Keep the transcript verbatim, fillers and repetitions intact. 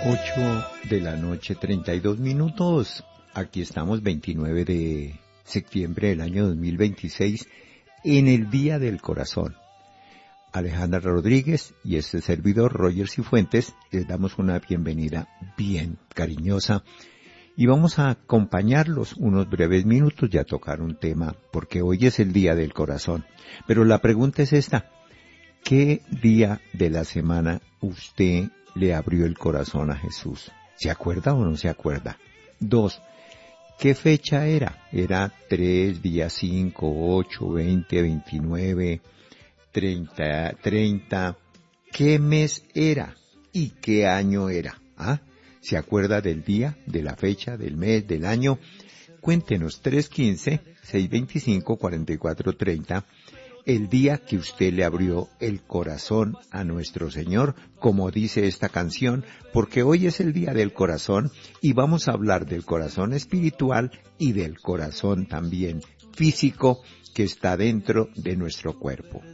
Ocho de la noche, treinta y dos minutos. Aquí estamos, veintinueve de septiembre del año dos mil veintiséis, en el Día del Corazón. Alejandra Rodríguez y este servidor, Roger Cifuentes, les damos una bienvenida bien cariñosa y vamos a acompañarlos unos breves minutos y a tocar un tema, porque hoy es el Día del Corazón. Pero la pregunta es esta: ¿qué día de la semana usted le abrió el corazón a Jesús? ¿Se acuerda o no se acuerda? Dos, ¿qué fecha era? ¿Era tres, día cinco, ocho, veinte, veintinueve, treinta, treinta? ¿Qué mes era? ¿Y qué año era? ¿Ah? ¿Se acuerda del día, de la fecha, del mes, del año? Cuéntenos. Tres uno cinco, seis dos cinco, cuatro cuatro tres cero, el día que usted le abrió el corazón a nuestro Señor, como dice esta canción, porque hoy es el Día del Corazón y vamos a hablar del corazón espiritual y del corazón también físico que está dentro de nuestro cuerpo.